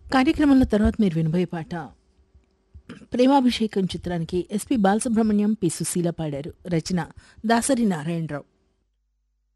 కార్యక్రమంలో తర్వాత మీరు వినబోయే పాట 'ప్రేమాభిషేకం' చిత్రానికి ఎస్పి బాలసుబ్రహ్మణ్యం, పి సుశీల పాడారు. రచన దాసరి నారాయణరావు.